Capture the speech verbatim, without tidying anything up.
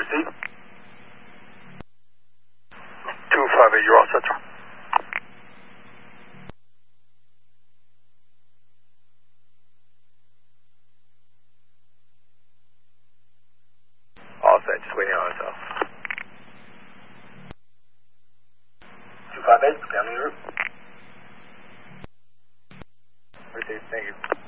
proceed. two five eight, you're all set, sir. All set, just waiting on myself. two five eight, family route. Received, thank you.